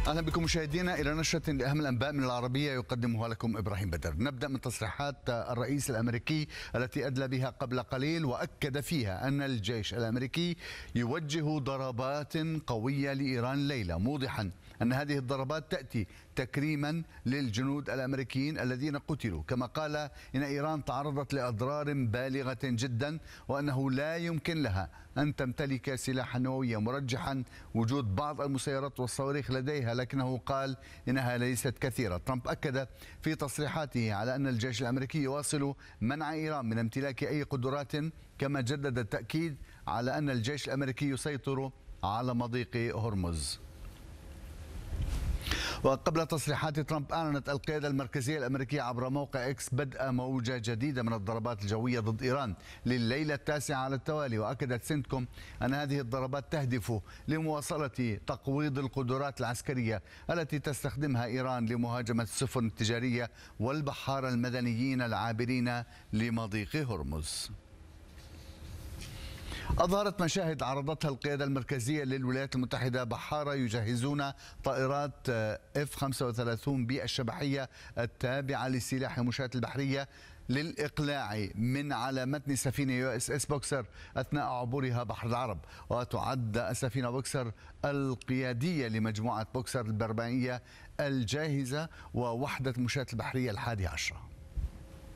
أهلا بكم مشاهدينا إلى نشرة لأهم الأنباء من العربية يقدمها لكم إبراهيم بدر. نبدأ من تصريحات الرئيس الأمريكي التي أدلى بها قبل قليل، وأكد فيها أن الجيش الأمريكي يوجه ضربات قوية لإيران الليلة، موضحا أن هذه الضربات تأتي تكريما للجنود الأمريكيين الذين قتلوا. كما قال إن إيران تعرضت لأضرار بالغة جدا وأنه لا يمكن لها أن تمتلك سلاحا نوويا، مرجحا وجود بعض المسيرات والصواريخ لديها، لكنه قال إنها ليست كثيرة. ترامب أكد في تصريحاته على أن الجيش الأمريكي يواصل منع إيران من امتلاك أي قدرات، كما جدد التأكيد على أن الجيش الأمريكي يسيطر على مضيق هرمز. وقبل تصريحات ترامب، أعلنت القيادة المركزية الأمريكية عبر موقع إكس بدء موجة جديدة من الضربات الجوية ضد إيران لليلة التاسعة على التوالي. وأكدت سنتكوم أن هذه الضربات تهدف لمواصلة تقويض القدرات العسكرية التي تستخدمها إيران لمهاجمة السفن التجارية والبحارة المدنيين العابرين لمضيق هرمز. أظهرت مشاهد عرضتها القيادة المركزية للولايات المتحدة بحارة يجهزون طائرات F-35 بالشبحية التابعة لسلاح المشاة البحرية للإقلاع من على متن سفينة USS بوكسر أثناء عبورها بحر العرب. وتعد السفينة بوكسر القيادية لمجموعة بوكسر البربرية الجاهزة ووحدة المشاة البحرية 11.